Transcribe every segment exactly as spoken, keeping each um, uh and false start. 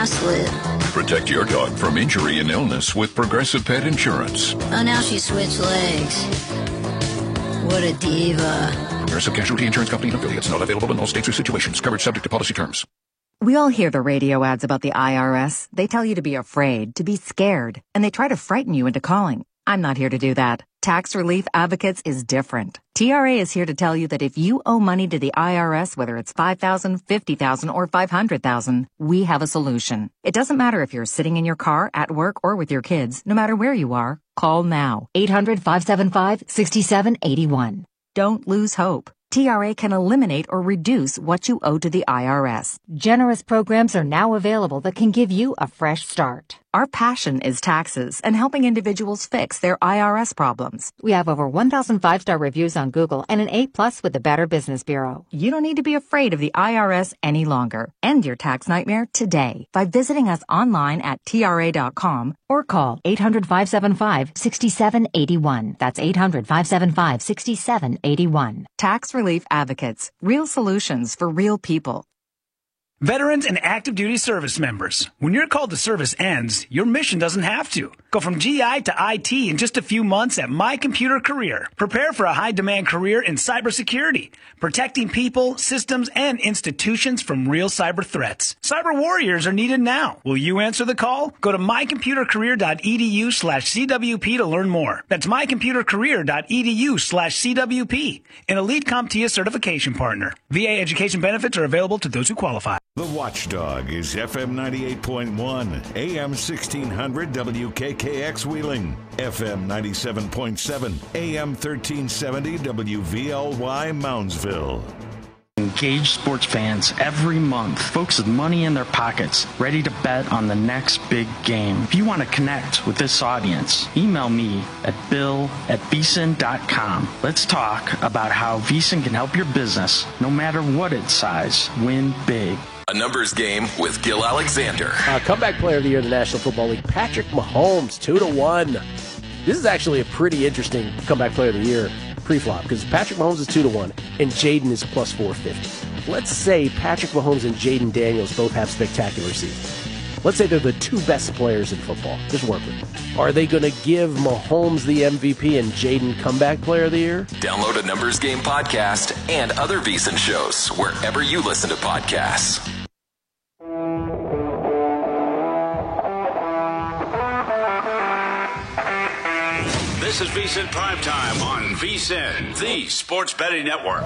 ass lit. Protect your dog from injury and illness with Progressive Pet Insurance. Oh, now she switched legs. What a diva. Progressive Casualty Insurance Company and affiliates. Not available in all states or situations. Coverage subject to policy terms. We all hear the radio ads about the I R S. They tell you to be afraid, to be scared, and they try to frighten you into calling. I'm not here to do that. Tax Relief Advocates is different. T R A is here to tell you that if you owe money to the I R S, whether it's five thousand dollars, fifty thousand dollars, or five hundred thousand dollars, we have a solution. It doesn't matter if you're sitting in your car, at work, or with your kids. No matter where you are, call now. eight hundred, five seven five, six seven eight one. Don't lose hope. T R A can eliminate or reduce what you owe to the I R S. Generous programs are now available that can give you a fresh start. Our passion is taxes and helping individuals fix their I R S problems. We have over one thousand five-star reviews on Google and an A plus with the Better Business Bureau. You don't need to be afraid of the I R S any longer. End your tax nightmare today by visiting us online at T R A dot com or call eight hundred, five seven five, six seven eight one. That's eight hundred, five seven five, six seven eight one. Tax Relief Advocates. Real solutions for real people. Veterans and active duty service members, when your call to service ends, your mission doesn't have to. Go from G I to I T in just a few months at My Computer Career. Prepare for a high-demand career in cybersecurity, protecting people, systems, and institutions from real cyber threats. Cyber warriors are needed now. Will you answer the call? Go to my computer career dot e d u slash C W P to learn more. That's my computer career dot e d u slash C W P, an elite CompTIA certification partner. V A education benefits are available to those who qualify. The Watchdog is F M ninety-eight point one, A M sixteen hundred W K K X Wheeling, F M ninety-seven point seven, A M thirteen seventy W V L Y Moundsville. Engage sports fans every month, folks with money in their pockets, ready to bet on the next big game. If you want to connect with this audience, email me at bill at veasan dot com. Let's talk about how Veasan can help your business, no matter what its size, win big. A numbers game with Gil Alexander. Uh, comeback player of the year in the National Football League, Patrick Mahomes, two to one. This is actually a pretty interesting comeback player of the year pre-flop because Patrick Mahomes is two to one and Jaden is plus four fifty. Let's say Patrick Mahomes and Jaden Daniels both have spectacular seasons. Let's say they're the two best players in football. Just work with it. Are they going to give Mahomes the M V P and Jaden comeback player of the year? Download a Numbers Game podcast and other Veasan shows wherever you listen to podcasts. This is VSiN Primetime on VSiN, the Sports Betting Network.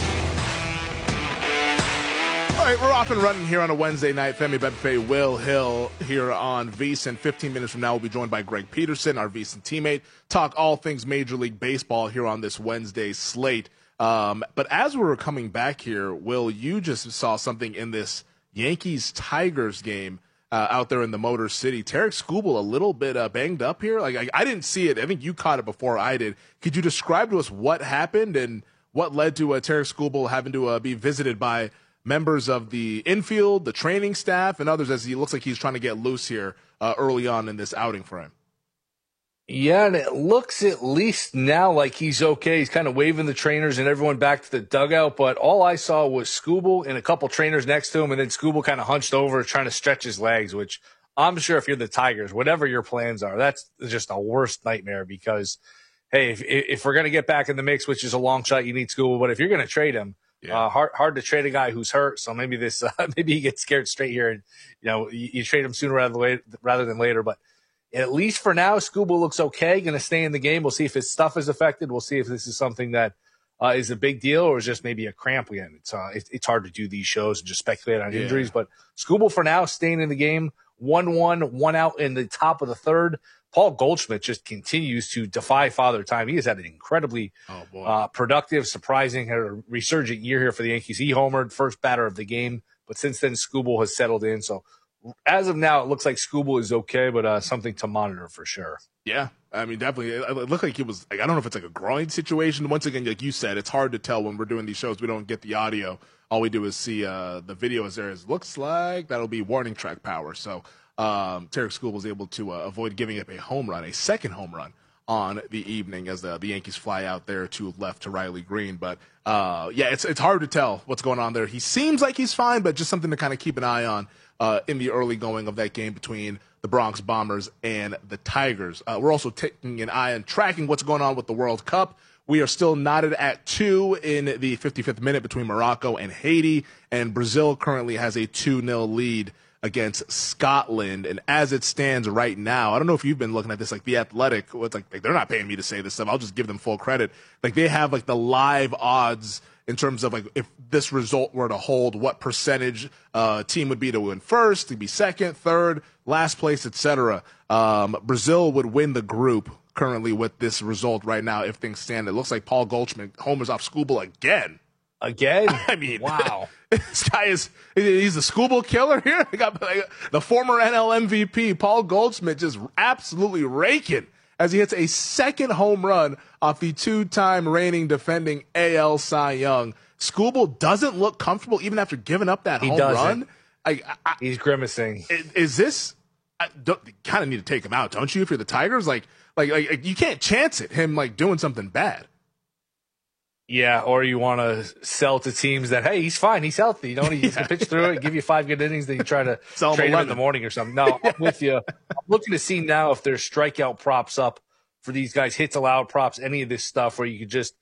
All right, we're off and running here on a Wednesday night. Femi Bebefe, Will Hill here on VSiN. fifteen minutes from now, we'll be joined by Greg Peterson, our VSiN teammate. Talk all things Major League Baseball here on this Wednesday slate. Um, but as we were coming back here, Will, you just saw something in this Yankees-Tigers game uh, out there in the Motor City. Tarek Skubal a little bit uh, banged up here. Like I, I didn't see it. I think you caught it before I did. Could you describe to us what happened and what led to uh, Tarek Skubal having to uh, be visited by members of the infield, the training staff, and others as he looks like he's trying to get loose here uh, early on in this outing for him? Yeah, and it looks at least now like he's okay. He's kind of waving the trainers and everyone back to the dugout, but all I saw was Skubal and a couple trainers next to him, and then Skubal kind of hunched over trying to stretch his legs, which I'm sure if you're the Tigers, whatever your plans are, that's just a worst nightmare because, hey, if, if we're going to get back in the mix, which is a long shot, you need Skubal, but if you're going to trade him, Yeah. Uh, hard, hard to trade a guy who's hurt. So maybe this, uh, maybe he gets scared straight here and, you know, you, you trade him sooner rather than later, rather than later. But at least for now, Skubal looks okay. Going to stay in the game. We'll see if his stuff is affected. We'll see if this is something that, uh, is a big deal or is just maybe a cramp again. It's, uh, it, it's hard to do these shows and just speculate on yeah. injuries, but Skubal for now staying in the game. one one, one out in the top of the third. Paul Goldschmidt just continues to defy Father Time. He has had an incredibly oh, uh, productive, surprising, had a resurgent year here for the Yankees. He homered, first batter of the game, but since then Skubal has settled in. So as of now, it looks like Skubal is okay, but uh, something to monitor for sure. Yeah, I mean, definitely. It, it looked like it was, like, I don't know if it's like a groin situation. Once again, like you said, it's hard to tell when we're doing these shows. We don't get the audio. All we do is see uh, the video as there is. Looks like that'll be warning track power. So Um, Tarek Skubal was able to uh, avoid giving up a home run, a second home run on the evening as the, the Yankees fly out there to left to Riley Green. But, uh, yeah, it's it's hard to tell what's going on there. He seems like he's fine, but just something to kind of keep an eye on uh, in the early going of that game between the Bronx Bombers and the Tigers. Uh, we're also taking an eye on tracking what's going on with the World Cup. We are still knotted at two in the fifty-fifth minute between Morocco and Haiti, and Brazil currently has a two nil lead against Scotland. And as it stands right now, I don't know if you've been looking at this, like The Athletic, it's like, like they're not paying me to say this stuff. I'll just give them full credit. Like they have like the live odds in terms of like if this result were to hold, what percentage uh, team would be to win first, to be second, third, last place, et cetera. Um, Brazil would win the group currently with this result right now if things stand. It looks like Paul Goldschmidt homers off Skubal again. Again? I mean, wow. This guy is, he's the Skubal killer here. I got the former N L M V P, Paul Goldschmidt, just absolutely raking as he hits a second home run off the two-time reigning defending A L Cy Young. Skubal doesn't look comfortable even after giving up that he home doesn't. run. I, I, he's grimacing. Is, is this, I kind of need to take him out, don't you, if you're the Tigers? Like, like, like you can't chance it, him like doing something bad. Yeah, or you want to sell to teams that, hey, he's fine, he's healthy. You know, he yeah. can pitch through it, give you five good innings, then you try to sell trade him in the morning or something. No, I'm with you. I'm looking to see now if there's strikeout props up for these guys, hits allowed props, any of this stuff where you could just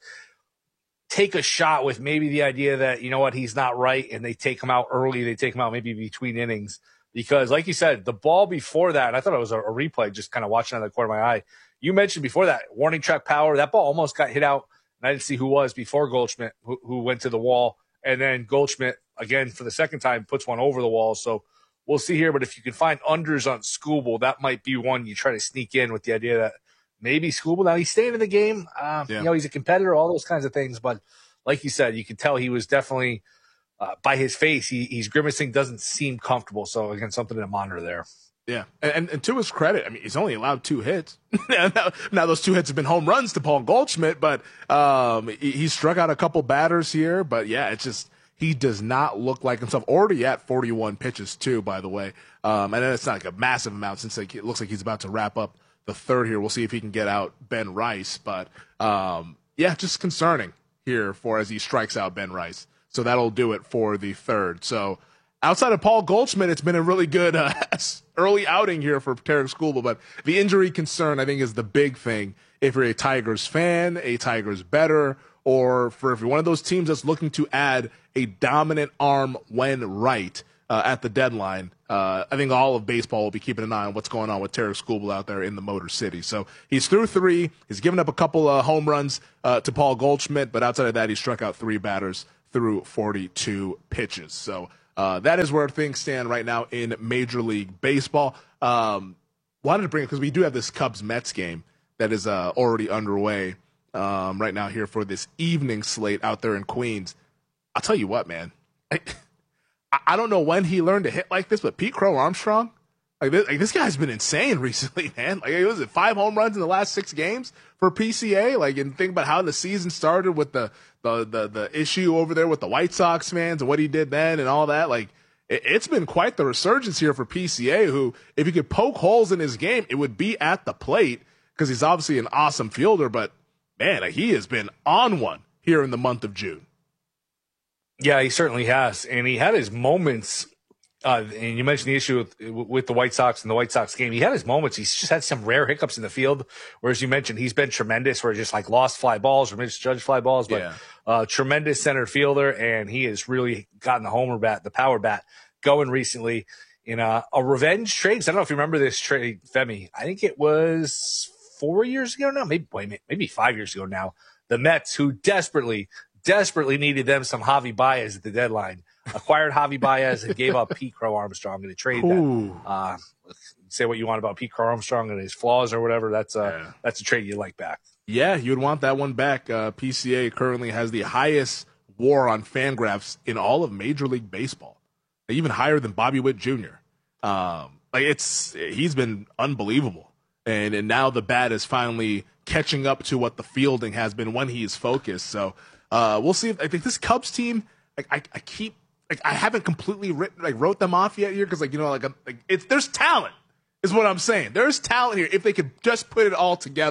take a shot with maybe the idea that, you know what, he's not right, and they take him out early, they take him out maybe between innings. Because, like you said, the ball before that, and I thought it was a, a replay, just kind of watching out of the corner of my eye. You mentioned before that, warning track power, that ball almost got hit out. And I didn't see who was before Goldschmidt, who, who went to the wall. And then Goldschmidt, again, for the second time, puts one over the wall. So we'll see here. But if you can find unders on Skubal, that might be one you try to sneak in with the idea that maybe Skubal, now he's staying in the game. Uh, yeah. You know, he's a competitor, all those kinds of things. But like you said, you could tell he was definitely, uh, by his face, he, he's grimacing, doesn't seem comfortable. So, again, something to monitor there. Yeah, and, and to his credit, I mean, he's only allowed two hits. now, now, those two hits have been home runs to Paul Goldschmidt, but um, he, he struck out a couple batters here. But, yeah, it's just he does not look like himself. Already at forty-one pitches, too, by the way. Um, and it's not like a massive amount since it looks like he's about to wrap up the third here. We'll see if he can get out Ben Rice. But, um, yeah, just concerning here for as he strikes out Ben Rice. So that'll do it for the third. So outside of Paul Goldschmidt, it's been a really good uh, early outing here for Tarik Skubal, but the injury concern, I think, is the big thing if you're a Tigers fan, a Tigers bettor, or for if you're one of those teams that's looking to add a dominant arm when right uh, at the deadline. Uh, I think all of baseball will be keeping an eye on what's going on with Tarik Skubal out there in the Motor City. So he's through three. He's given up a couple uh, home runs uh, to Paul Goldschmidt, but outside of that, he struck out three batters through forty-two pitches. So Uh, that is where things stand right now in Major League Baseball. Um, wanted to bring it because we do have this Cubs-Mets game that is uh, already underway um, right now here for this evening slate out there in Queens. I'll tell you what, man. I, I don't know when he learned to hit like this, but Pete Crow Armstrong, like this, like this guy's been insane recently, man. Like, it was it five home runs in the last six games for P C A. Like, and think about how the season started with the the the, the issue over there with the White Sox fans and what he did then and all that. Like, it, it's been quite the resurgence here for P C A. Who, if you could poke holes in his game, it would be at the plate because he's obviously an awesome fielder. But man, like, he has been on one here in the month of June. Yeah, he certainly has, and he had his moments. Uh, and you mentioned the issue with, with the White Sox and the White Sox game. He had his moments. He's just had some rare hiccups in the field. Whereas you mentioned, he's been tremendous where he just like lost fly balls or misjudged fly balls, but yeah. uh, tremendous center fielder. And he has really gotten the homer bat, the power bat going recently in a, a revenge trade. I don't know if you remember this trade, Femi. I think it was four years ago now, maybe, maybe five years ago now. The Mets, who desperately, desperately needed them some Javi Baez at the deadline, acquired Javi Baez and gave up Pete Crow Armstrong in a trade that, uh, say what you want about Pete Crow Armstrong and his flaws or whatever. That's a, yeah. that's a trade you like back. Yeah, you would want that one back. Uh, P C A currently has the highest WAR on Fangraphs in all of Major League Baseball, even higher than Bobby Witt Junior Um, like it's, he's been unbelievable. And, and now the bat is finally catching up to what the fielding has been when he is focused. So, uh, we'll see if, I think this Cubs team, like, I, I keep, Like I haven't completely written, like wrote them off yet here because, like, you know, like, like it's there's talent is what I'm saying. There's talent here. If they could just put it all together,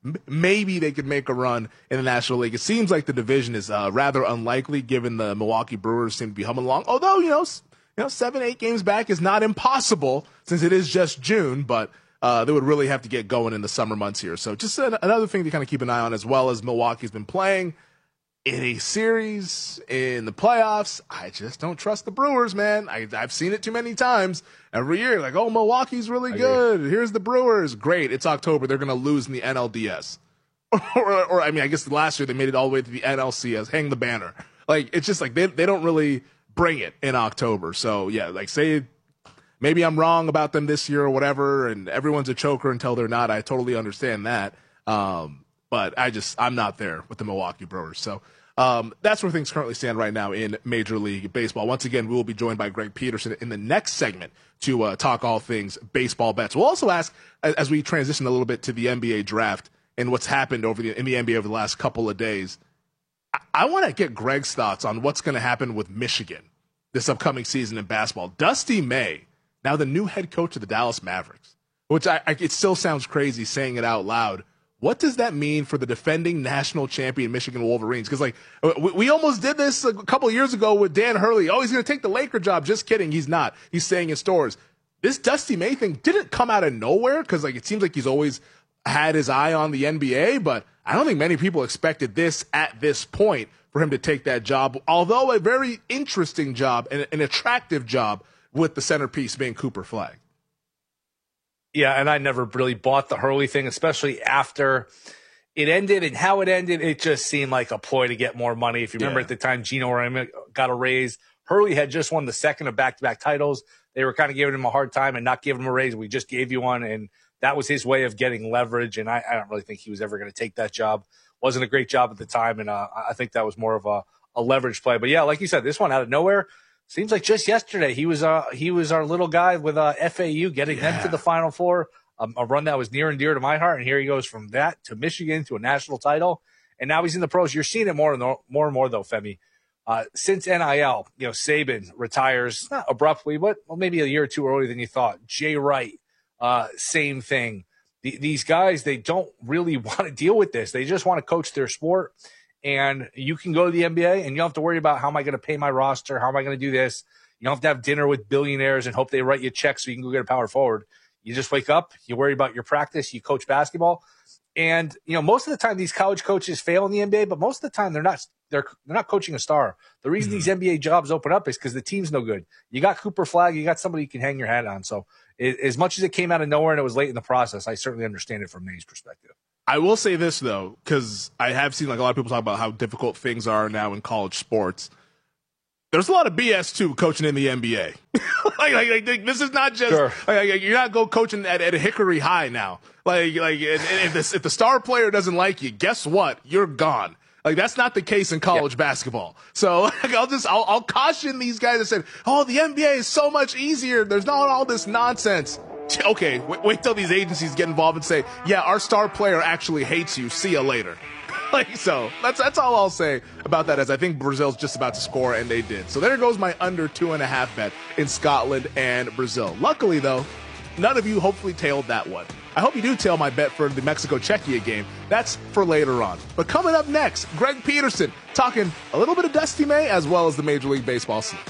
m- maybe they could make a run in the National League. It seems like the division is uh, rather unlikely given the Milwaukee Brewers seem to be humming along. Although, you know, s- you know, seven, eight games back is not impossible since it is just June, but uh, they would really have to get going in the summer months here. So just an- another thing to kind of keep an eye on, as well as Milwaukee's been playing in a series in the playoffs. I just don't trust the Brewers, man. I, I've seen it too many times. Every year, like, oh, Milwaukee's really good. Here's the Brewers. Great. It's October. They're going to lose in the N L D S. or, or, I mean, I guess last year they made it all the way to the N L C S. Hang the banner. Like, it's just like they they don't really bring it in October. So, yeah, like, say maybe I'm wrong about them this year or whatever, and everyone's a choker until they're not. I totally understand that. Um, but I just, I'm not there with the Milwaukee Brewers. So, Um, that's where things currently stand right now in Major League Baseball. Once again, we will be joined by Greg Peterson in the next segment to uh, talk all things baseball bets. We'll also ask, as we transition a little bit to the N B A draft and what's happened over the, in the N B A over the last couple of days, I, I want to get Greg's thoughts on what's going to happen with Michigan this upcoming season in basketball. Dusty May, now the new head coach of the Dallas Mavericks, which I, I, it still sounds crazy saying it out loud. What does that mean for the defending national champion Michigan Wolverines? Because, like, we, we almost did this a couple of years ago with Dan Hurley. Oh, he's going to take the Laker job. Just kidding. He's not. He's staying in stores. This Dusty May thing didn't come out of nowhere because, like, it seems like he's always had his eye on the N B A, but I don't think many people expected this at this point for him to take that job, although a very interesting job and an attractive job with the centerpiece being Cooper Flagg. Yeah, and I never really bought the Hurley thing, especially after it ended and how it ended. It just seemed like a ploy to get more money. If you remember, yeah, at the time, Gino Raymond got a raise. Hurley had just won the second of back-to-back titles. They were kind of giving him a hard time and not giving him a raise. We just gave you one, and that was his way of getting leverage, and I, I don't really think he was ever going to take that job. Wasn't a great job at the time, and uh, I think that was more of a, a leverage play. But, yeah, like you said, this one out of nowhere, seems like just yesterday he was uh, he was our little guy with uh, F A U getting yeah. them to the Final Four, um, a run that was near and dear to my heart. And here he goes from that to Michigan to a national title, and now he's in the pros. You're seeing it more and more and more though, Femi. Uh, since N I L, you know, Saban retires not abruptly, but well, maybe a year or two earlier than you thought. Jay Wright, uh, same thing. The, these guys, they don't really want to deal with this. They just want to coach their sport. And you can go to the N B A and you don't have to worry about how am I going to pay my roster? How am I going to do this? You don't have to have dinner with billionaires and hope they write you checks so you can go get a power forward. You just wake up, you worry about your practice, you coach basketball. And, you know, most of the time these college coaches fail in the N B A, but most of the time they're not they're they're not coaching a star. The reason mm-hmm. these N B A jobs open up is because the team's no good. You got Cooper Flagg, you got somebody you can hang your hat on. So it, as much as it came out of nowhere and it was late in the process, I certainly understand it from May's perspective. I will say this, though, because I have seen like a lot of people talk about how difficult things are now in college sports. There's a lot of B S, too, coaching in the N B A. like, like, like, this is not just sure. – like, like, you're not go coaching at, at a Hickory High now. Like, like and, and if, this, if the star player doesn't like you, guess what? You're gone. Like, that's not the case in college yeah. basketball. So like, I'll just I'll, I'll caution these guys that said, oh, the N B A is so much easier. There's not all this nonsense. Okay, wait, wait till these agencies get involved and say, yeah, our star player actually hates you. See you later. Like, so that's that's all I'll say about that, as I think Brazil's just about to score, and they did. So there goes my under two and a half bet in Scotland and Brazil. Luckily, though, none of you hopefully tailed that one. I hope you do tail my bet for the Mexico-Czechia game. That's for later on. But coming up next, Greg Peterson talking a little bit of Dusty May as well as the Major League Baseball slate.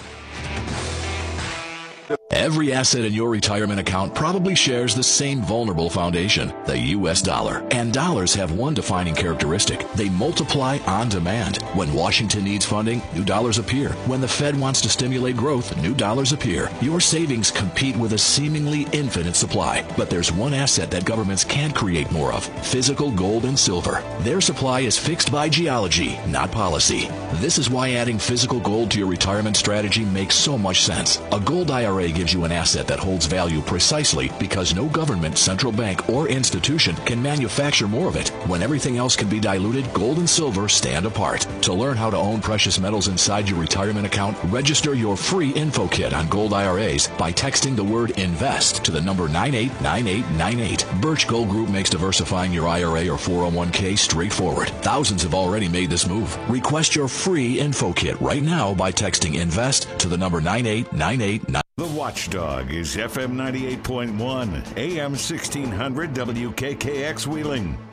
Every asset in your retirement account probably shares the same vulnerable foundation, the U S dollar. And dollars have one defining characteristic. They multiply on demand. When Washington needs funding, new dollars appear. When the Fed wants to stimulate growth, new dollars appear. Your savings compete with a seemingly infinite supply. But there's one asset that governments can't create more of: physical gold and silver. Their supply is fixed by geology, not policy. This is why adding physical gold to your retirement strategy makes so much sense. A gold I R A gives you an asset that holds value precisely because no government, central bank, or institution can manufacture more of it. When everything else can be diluted, gold and silver stand apart. To learn how to own precious metals inside your retirement account, register your free info kit on gold I R As by texting the word INVEST to the number nine eight nine eight nine eight. Birch Gold Group makes diversifying your I R A or four oh one k straightforward. Thousands have already made this move. Request your free info kit right now by texting INVEST to the number nine eight nine eight nine eight. The Watchdog is F M ninety-eight point one, A M sixteen hundred W K K X Wheeling,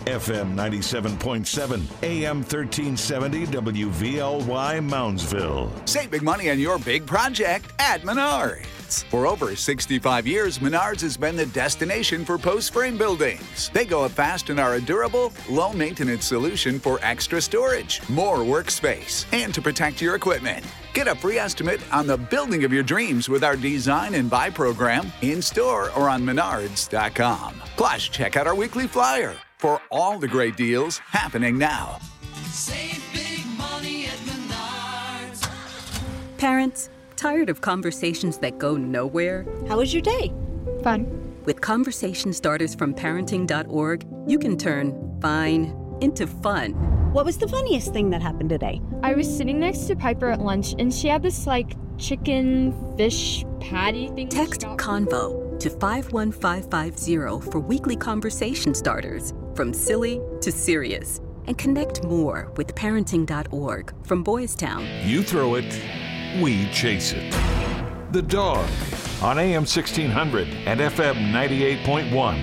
F M ninety-seven point seven, A M thirteen seventy W V L Y Moundsville. Save big money on your big project at Menards. For over sixty-five years, Menards has been the destination for post-frame buildings. They go up fast and are a durable, low-maintenance solution for extra storage, more workspace, and to protect your equipment. Get a free estimate on the building of your dreams with our Design and Buy program in-store or on menards dot com. Plus, check out our weekly flyer for all the great deals happening now. Save big money at Menards. Parents, tired of conversations that go nowhere? How was your day? Fun. With conversation starters from parenting dot org, you can turn fine into fun. What was the funniest thing that happened today? I was sitting next to Piper at lunch, and she had this, like, chicken fish patty thing. Text CONVO to five one five five zero for weekly conversation starters, from silly to serious. And connect more with parenting dot org from Boys Town. You throw it, we chase it. The Dog on A M sixteen hundred and F M ninety-eight point one.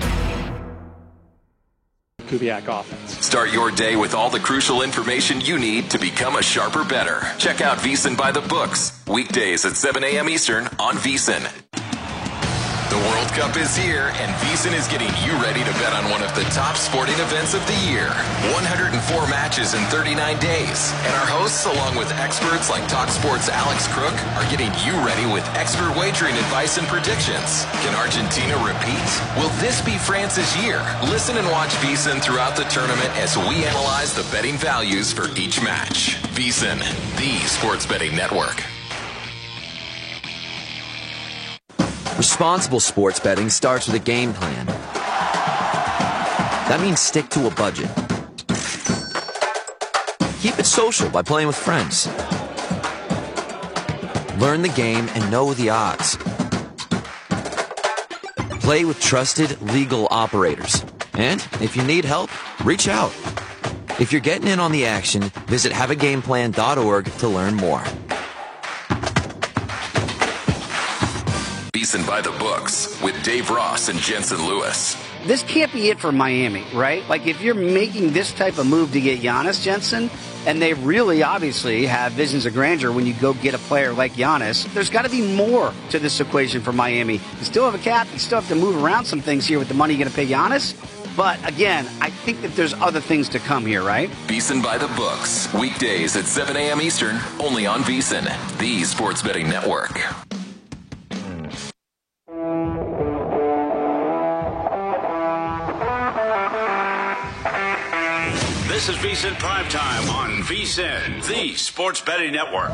Kubiak offense. Start your day with all the crucial information you need to become a sharper better. Check out VEASAN by the Books, weekdays at seven a.m. Eastern on VEASAN. The World Cup is here, and VEASAN is getting you ready to bet on one of the top sporting events of the year. one hundred four matches in thirty-nine days. And our hosts, along with experts like TalkSport's Alex Crook, are getting you ready with expert wagering advice and predictions. Can Argentina repeat? Will this be France's year? Listen and watch VEASAN throughout the tournament as we analyze the betting values for each match. VEASAN, the sports betting network. Responsible sports betting starts with a game plan. That means stick to a budget. Keep it social by playing with friends. Learn the game and know the odds. Play with trusted legal operators. And if you need help, reach out. If you're getting in on the action, visit have a game plan dot org to learn more. VEASAN by the Books with Dave Ross and Jensen Lewis. This can't be it for Miami, right? Like, if you're making this type of move to get Giannis, Jensen, and they really obviously have visions of grandeur when you go get a player like Giannis, there's got to be more to this equation for Miami. You still have a cap. You still have to move around some things here with the money you're going to pay Giannis. But, again, I think that there's other things to come here, right? VEASAN by the Books, weekdays at seven a.m. Eastern, only on VEASAN, the sports betting network. This is VEASAN Primetime on VEASAN, the sports betting network.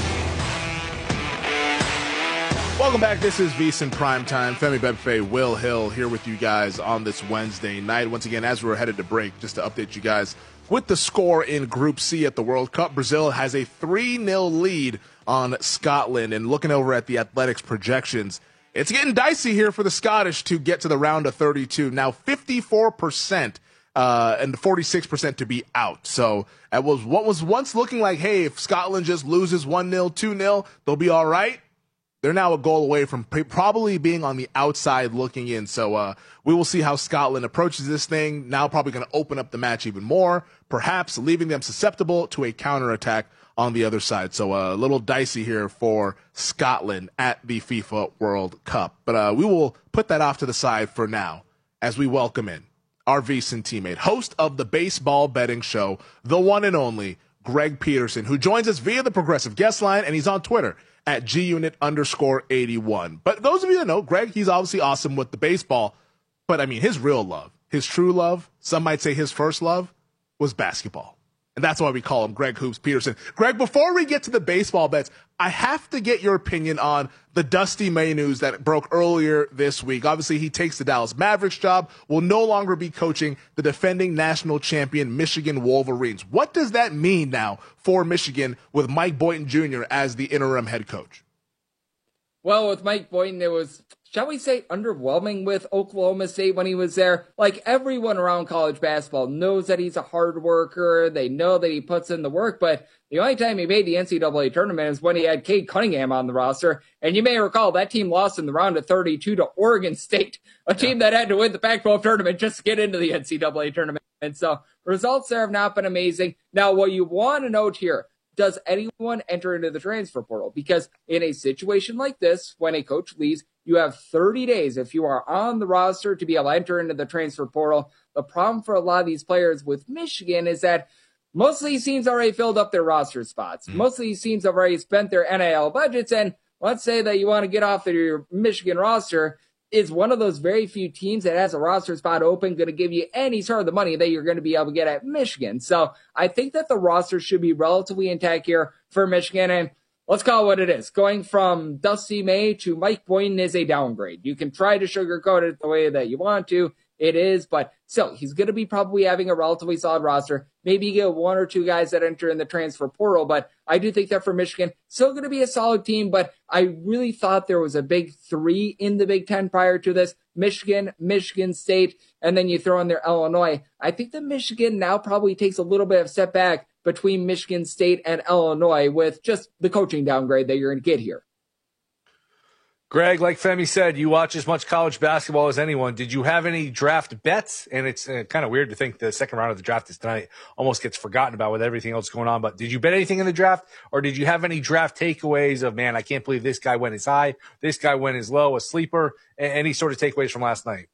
Welcome back. This is VEASAN Primetime. Femi Bedfe, Will Hill here with you guys on this Wednesday night. Once again, as we're headed to break, just to update you guys with the score in Group C at the World Cup. Brazil has a three nil lead on Scotland. And looking over at the Athletics projections, it's getting dicey here for the Scottish to get to the round of thirty-two. Now, fifty-four percent. Uh, and forty-six percent to be out. So it was what was once looking like, hey, if Scotland just loses one nil, two nil, they'll be all right. They're now a goal away from probably being on the outside looking in. So uh, we will see how Scotland approaches this thing. Now probably going to open up the match even more, perhaps leaving them susceptible to a counterattack on the other side. So uh, a little dicey here for Scotland at the FIFA World Cup. But uh, we will put that off to the side for now as we welcome in our VEASAN teammate, host of the Baseball Betting Show, the one and only Greg Peterson, who joins us via the Progressive Guest Line, and he's on Twitter at G-Unit underscore 81. But those of you that know, Greg, he's obviously awesome with the baseball, but I mean, his real love, his true love, some might say his first love, was basketball. And that's why we call him Greg Hoops Peterson. Greg, before we get to the baseball bets, I have to get your opinion on the Dusty May news that broke earlier this week. Obviously, he takes the Dallas Mavericks job, will no longer be coaching the defending national champion Michigan Wolverines. What does that mean now for Michigan with Mike Boynton Junior as the interim head coach? Well, with Mike Boynton, it was, shall we say, underwhelming with Oklahoma State when he was there. Like, everyone around college basketball knows that he's a hard worker. They know that he puts in the work, but the only time he made the N C double A tournament is when he had Cade Cunningham on the roster. And you may recall that team lost in the round of thirty-two to Oregon State, a team that had to win the Pac twelve tournament just to get into the N C double A tournament. And so results there have not been amazing. Now, what you want to note here, does anyone enter into the transfer portal? Because in a situation like this, when a coach leaves, you have thirty days if you are on the roster to be able to enter into the transfer portal. The problem for a lot of these players with Michigan is that most of these teams already filled up their roster spots. Mm. Most of these teams have already spent their N I L budgets. And let's say that you want to get off of your Michigan roster, is one of those very few teams that has a roster spot open going to give you any sort of the money that you're going to be able to get at Michigan. So I think that the roster should be relatively intact here for Michigan. And let's call it what it is. Going from Dusty May to Mike Boynton is a downgrade. You can try to sugarcoat it the way that you want to. It is, but still, he's going to be probably having a relatively solid roster. Maybe you get one or two guys that enter in the transfer portal, but I do think that for Michigan, still going to be a solid team, but I really thought there was a big three in the Big Ten prior to this. Michigan, Michigan State, and then you throw in there Illinois. I think that Michigan now probably takes a little bit of step back between Michigan State and Illinois with just the coaching downgrade that you're going to get here. Greg, like Femi said, you watch as much college basketball as anyone. Did you have any draft bets? And it's uh, kind of weird to think the second round of the draft is tonight. Almost gets forgotten about with everything else going on. But did you bet anything in the draft? Or did you have any draft takeaways of, man, I can't believe this guy went as high, this guy went as low, a sleeper, any sort of takeaways from last night?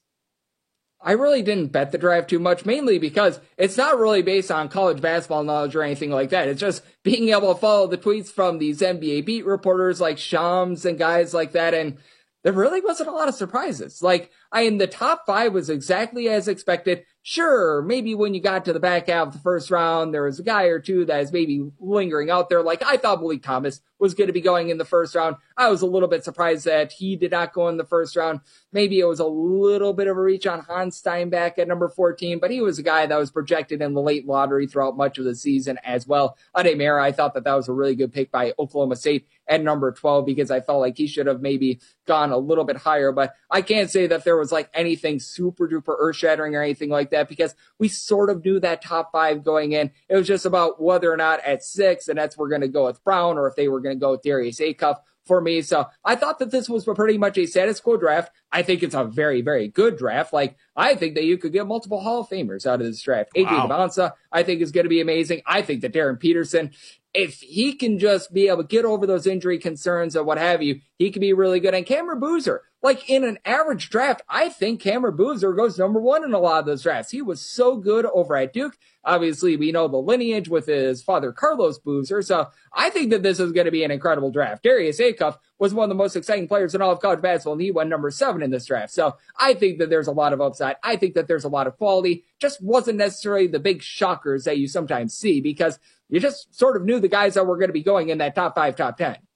I really didn't bet the draft too much, mainly because it's not really based on college basketball knowledge or anything like that. It's just being able to follow the tweets from these N B A beat reporters like Shams and guys like that. And there really wasn't a lot of surprises. Like, I mean, the top five was exactly as expected. Sure, maybe when you got to the back half of the first round, there was a guy or two that is maybe lingering out there. Like, I thought Malik Thomas was going to be going in the first round. I was a little bit surprised that he did not go in the first round. Maybe it was a little bit of a reach on Hans Steinbeck at number fourteen, but he was a guy that was projected in the late lottery throughout much of the season as well. Ade Mera, I thought that that was a really good pick by Oklahoma State at number twelve because I felt like he should have maybe gone a little bit higher, but I can't say that there was like anything super duper earth shattering or anything like that because we sort of knew that top five going in. It was just about whether or not at six, and that's we're going to go with Brown, or if they were going to go with Darius Acuff for me. So I thought that this was pretty much a status quo draft. I think it's a very, very good draft. Like, I think that you could get multiple Hall of Famers out of this draft. A J Wow. Devonsa, I think, is going to be amazing. I think that Darren Peterson, if he can just be able to get over those injury concerns or what have you, he can be really good. And Cameron Boozer, like in an average draft, I think Cameron Boozer goes number one in a lot of those drafts. He was so good over at Duke. Obviously, we know the lineage with his father, Carlos Boozer. So I think that this is going to be an incredible draft. Darius Acuff was one of the most exciting players in all of college basketball, and he went number seven in this draft. So I think that there's a lot of upside. I think that there's a lot of quality. Just wasn't necessarily the big shockers that you sometimes see because you just sort of knew the guys that were going to be going in that top five, top ten.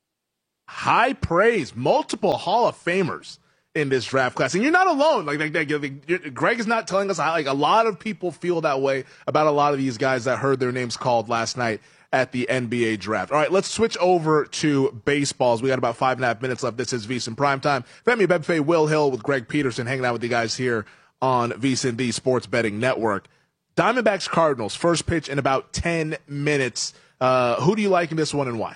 High praise, multiple Hall of Famers in this draft class, and you're not alone. Like, like, like, like Greg is not telling us how. Like, a lot of people feel that way about a lot of these guys that heard their names called last night at the N B A draft. All right, let's switch over to baseballs. We got about five and a half minutes left. This is VSiN Primetime. Femi Abebefe, Will Hill with Greg Peterson hanging out with you guys here on VSiN, the Sports Betting Network. Diamondbacks Cardinals, first pitch in about ten minutes. Uh, who do you like in this one and why?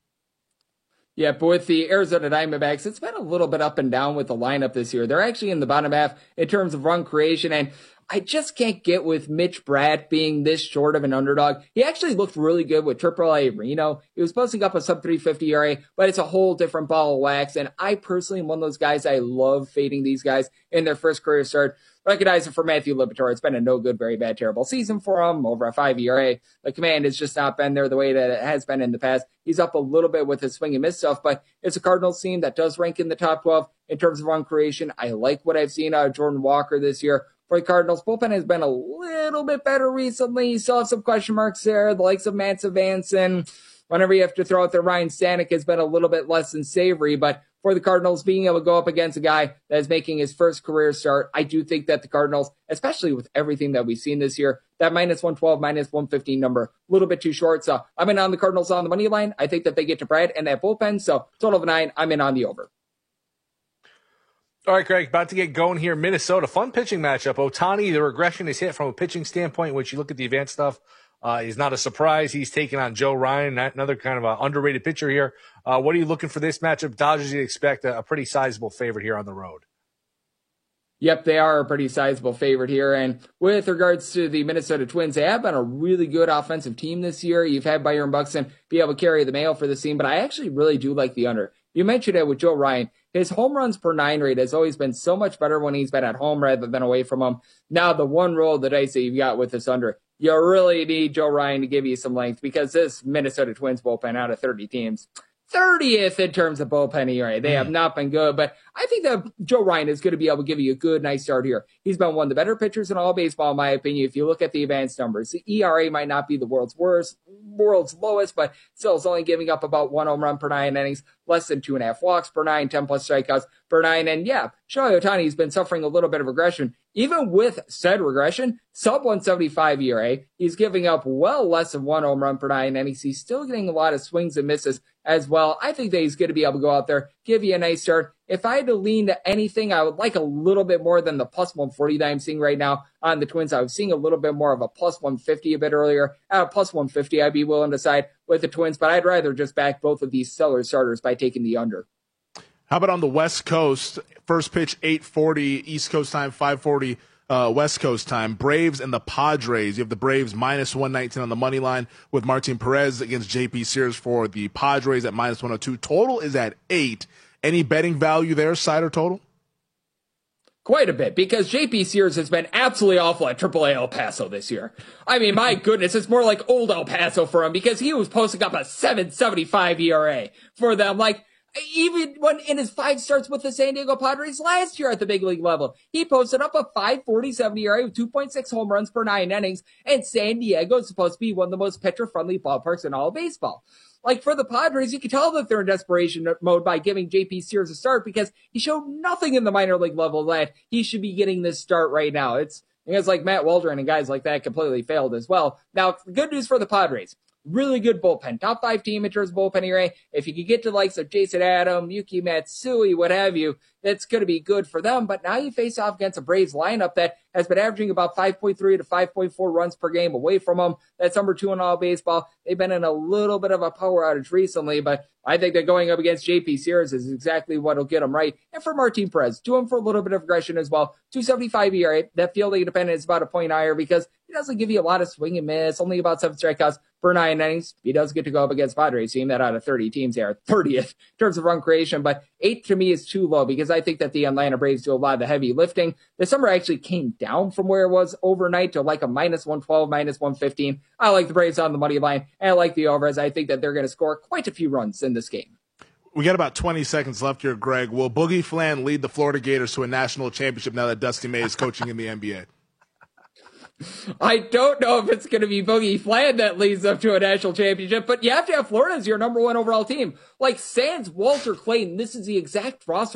Yeah, but with the Arizona Diamondbacks, it's been a little bit up and down with the lineup this year. They're actually in the bottom half in terms of run creation, and I just can't get with Mitch Bratt being this short of an underdog. He actually looked really good with triple A Reno. He was posting up a sub three fifty E R A, but it's a whole different ball of wax, and I personally am one of those guys, I love fading these guys in their first career start. Recognize it for Matthew Liberatore. It's been a no good, very bad, terrible season for him. Over a five E R A. The command has just not been there the way that it has been in the past. He's up a little bit with his swing and miss stuff, but it's a Cardinals team that does rank in the top twelve in terms of run creation. I like what I've seen out of Jordan Walker this year. For the Cardinals, bullpen has been a little bit better recently. You still have some question marks there. The likes of Matt Savanson. Whenever you have to throw out there, Ryan Stanek has been a little bit less than savory, but for the Cardinals, being able to go up against a guy that is making his first career start, I do think that the Cardinals, especially with everything that we've seen this year, that minus one twelve, minus one fifteen number, a little bit too short. So I'm in on the Cardinals on the money line. I think that they get to Brad and that bullpen. So total of nine, I'm in on the over. All right, Greg, about to get going here. Minnesota, fun pitching matchup. Ohtani, the regression is hit from a pitching standpoint, which you look at the advanced stuff. Uh, he's not a surprise. He's taking on Joe Ryan, another kind of an underrated pitcher here. Uh, what are you looking for this matchup? Dodgers, you expect a, a pretty sizable favorite here on the road. Yep, they are a pretty sizable favorite here. And with regards to the Minnesota Twins, they have been a really good offensive team this year. You've had Byron Buxton be able to carry the mail for the team, but I actually really do like the under. You mentioned it with Joe Ryan. His home runs per nine rate has always been so much better when he's been at home rather than away from home. Now, the one roll of the dice that you've got with this under, you really need Joe Ryan to give you some length because this Minnesota Twins bullpen out of thirty teams, thirtieth in terms of bullpen E R A. They have not been good, but I think that Joe Ryan is going to be able to give you a good, nice start here. He's been one of the better pitchers in all baseball, in my opinion. If you look at the advanced numbers, the E R A might not be the world's worst, world's lowest, but still is only giving up about one home run per nine innings, less than two and a half walks per nine, ten plus strikeouts per nine. And yeah, Shohei Ohtani has been suffering a little bit of regression. Even with said regression, sub one seventy-five E R A, he's giving up well less than one home run per nine innings. He's still getting a lot of swings and misses as well. I think that he's going to be able to go out there, give you a nice start. If I had to lean to anything, I would like a little bit more than the plus one forty that I'm seeing right now on the Twins. I was seeing a little bit more of a plus one fifty a bit earlier. At a plus one fifty, I'd be willing to side with the Twins, but I'd rather just back both of these stellar starters by taking the under. How about on the West Coast? First pitch, eight forty East Coast time, five forty uh, West Coast time. Braves and the Padres. You have the Braves minus one nineteen on the money line with Martin Perez against J P Sears for the Padres at minus one oh two. Total is at eight. Any betting value there, side or total? Quite a bit, because J P Sears has been absolutely awful at triple A El Paso this year. I mean, my goodness, it's more like old El Paso for him because he was posting up a seven seventy-five E R A for them. Like, even when in his five starts with the San Diego Padres last year at the big league level, he posted up a five forty-seven E R A with two point six home runs per nine innings, and San Diego is supposed to be one of the most pitcher-friendly ballparks in all of baseball. Like, for the Padres, you can tell that they're in desperation mode by giving J P Sears a start because he showed nothing in the minor league level that he should be getting this start right now. It's, it's like Matt Waldron and guys like that completely failed as well. Now, good news for the Padres. Really good bullpen. Top five team in terms of bullpen E R A. If you could get to the likes of Jason Adam, Yuki Matsui, what have you, that's going to be good for them. But now you face off against a Braves lineup that has been averaging about five point three to five point four runs per game away from them. That's number two in all baseball. They've been in a little bit of a power outage recently, but I think that going up against J P Sears is exactly what will get them right. And for Martin Perez, do him for a little bit of aggression as well. two seventy-five E R A. That fielding independent is about a point higher because he doesn't give you a lot of swing and miss, only about seven strikeouts per nine innings. He does get to go up against Padres team that out of thirty teams there, thirtieth in terms of run creation, but eight to me is too low because I think that the Atlanta Braves do a lot of the heavy lifting. The summer actually came down from where it was overnight to like a minus one twelve, minus one fifteen. I like the Braves on the money line, and I like the over as I think that they're going to score quite a few runs in this game. We got about twenty seconds left here, Greg. Will Boogie Flan lead the Florida Gators to a national championship now that Dusty May is coaching in the N B A? I don't know if it's going to be Boogie Flan that leads up to a national championship, but you have to have Florida as your number one overall team. Like, sans Walter Clayton, this is the exact roster